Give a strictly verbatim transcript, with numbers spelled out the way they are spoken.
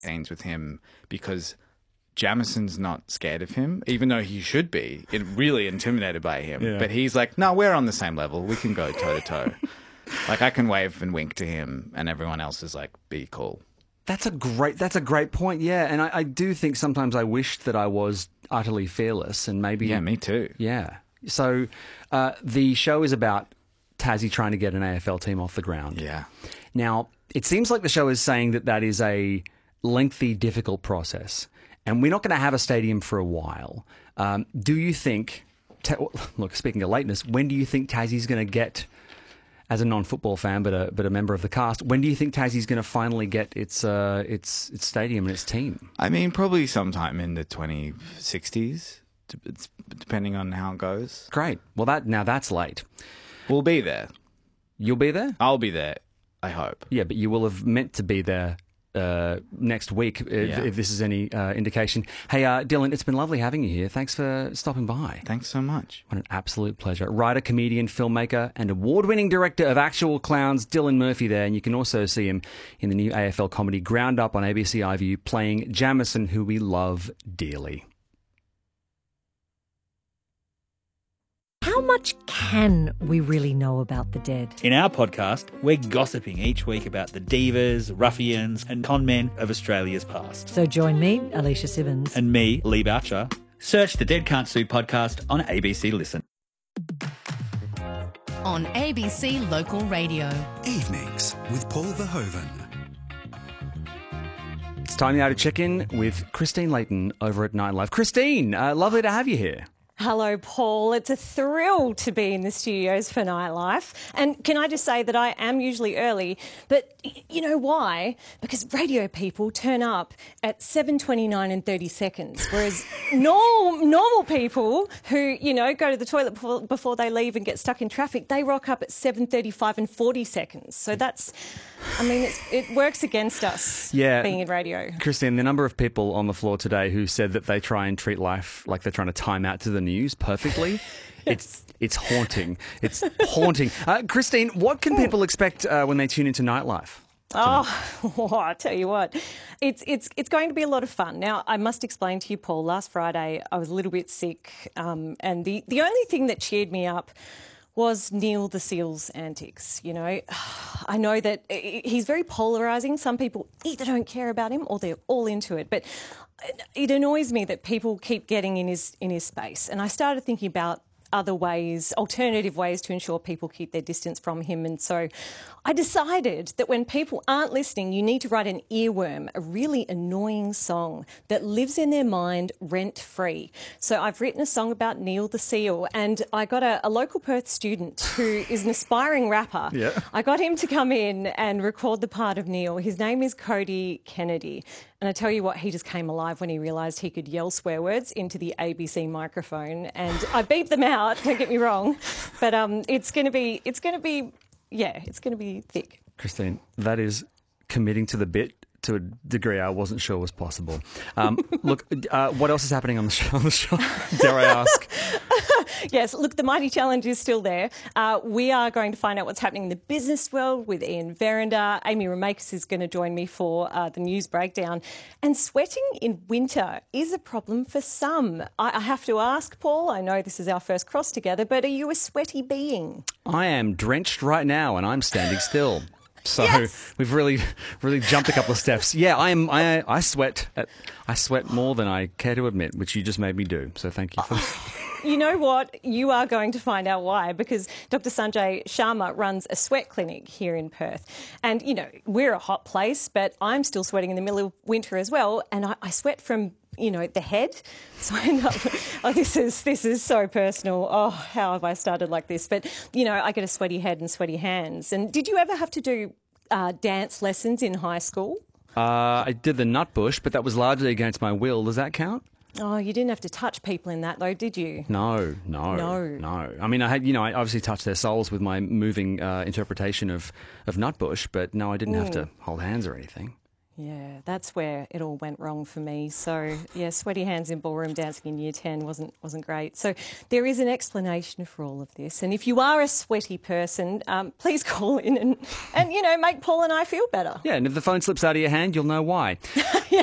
scenes with him because Jamison's not scared of him, even though he should be it really intimidated by him. Yeah. But he's like, no, we're on the same level. We can go toe to toe. Like, I can wave and wink to him, and everyone else is like, be cool. That's a great. That's a great point. Yeah, and I, I do think sometimes I wish that I was utterly fearless, and maybe. Yeah, me too. Yeah. So, uh, the show is about Tassie trying to get an A F L team off the ground. Yeah. Now, it seems like the show is saying that that is a lengthy, difficult process. And we're not going to have a stadium for a while. Um, do you think, ta- look, speaking of lateness, when do you think Tassie's going to get, as a non-football fan but a but a member of the cast, when do you think Tassie's going to finally get its uh, its its stadium and its team? I mean, probably sometime in the twenty sixties, depending on how it goes. Great. Well, that now that's late. We'll be there. You'll be there? I'll be there, I hope. Yeah, but you will have meant to be there Uh, next week, if, yeah. if this is any uh, indication. Hey, uh, Dylan, it's been lovely having you here. Thanks for stopping by. Thanks so much. What an absolute pleasure. Writer, comedian, filmmaker, and award-winning director of Actual Clowns, Dylan Murphy there. And you can also see him in the new A F L comedy Ground Up on A B C iView, playing Jamison, who we love dearly. How much can we really know about the dead? In our podcast, we're gossiping each week about the divas, ruffians and con men of Australia's past. So join me, Alicia Simmons. And me, Lee Boucher. Search the Dead Can't Sue podcast on A B C Listen. On A B C Local Radio. Evenings with Paul Verhoeven. It's time now to check in with Christine Layton over at Nightlife. Christine, uh, lovely to have you here. Hello, Paul. It's a thrill to be in the studios for Nightlife. And can I just say that I am usually early, but you know why? Because radio people turn up at seven twenty-nine and thirty seconds, whereas normal, normal people who, you know, go to the toilet before, before they leave and get stuck in traffic, they rock up at seven thirty-five and forty seconds. So that's, I mean, it's, it works against us yeah. being in radio. Christine, the number of people on the floor today who said that they try and treat life like they're trying to time out to the news perfectly. yes. It's it's haunting. It's haunting. Uh, Christine, what can people expect uh, when they tune into Nightlife? Oh, oh, I tell you what, it's it's it's going to be a lot of fun. Now, I must explain to you, Paul, last Friday I was a little bit sick, um, and the, the only thing that cheered me up was Neil the Seal's antics. You know, I know that he's very polarising. Some people either don't care about him or they're all into it, but it annoys me that people keep getting in his in his space. And I started thinking about other ways, alternative ways to ensure people keep their distance from him. And so I decided that when people aren't listening, you need to write an earworm, a really annoying song that lives in their mind rent-free. So I've written a song about Neil the Seal, and I got a, a local Perth student who is an aspiring rapper. Yeah. I got him to come in and record the part of Neil. His name is Cody Kennedy. And I tell you what, he just came alive when he realised he could yell swear words into the A B C microphone. And I beeped them out, don't get me wrong. But um, it's going to be, it's going to be, yeah, it's going to be thick. Christine, that is committing to the bit to a degree I wasn't sure was possible. Um, look, uh, what else is happening on the show? On the show? Dare I ask? Yes, look, the Mighty Challenge is still there. Uh, we are going to find out what's happening in the business world with Ian Verinder. Amy Ramakis is going to join me for uh, the news breakdown. And sweating in winter is a problem for some. I, I have to ask, Paul, I know this is our first cross together, but are you a sweaty being? I am drenched right now and I'm standing still. So yes. we've really, really jumped a couple of steps. Yeah, I am. I I sweat. At, I sweat more than I care to admit, which you just made me do. So thank you for that. You know what? You are going to find out why, because Doctor Sanjay Sharma runs a sweat clinic here in Perth. And, you know, we're a hot place, but I'm still sweating in the middle of winter as well. And I, I sweat from, you know, the head. So I end up, oh, this is, this is so personal. Oh, how have I started like this? But, you know, I get a sweaty head and sweaty hands. And did you ever have to do uh, dance lessons in high school? Uh, I did the Nutbush, but that was largely against my will. Does that count? Oh, you didn't have to touch people in that, though, did you? No, no, no, no. I mean, I had, you know, I obviously touched their souls with my moving uh, interpretation of, of Nutbush, but no, I didn't mm. have to hold hands or anything. Yeah, that's where it all went wrong for me. So, yeah, sweaty hands in ballroom dancing in year ten wasn't wasn't great. So there is an explanation for all of this. And if you are a sweaty person, um, please call in and, and, you know, make Paul and I feel better. Yeah, and if the phone slips out of your hand, you'll know why. Yeah.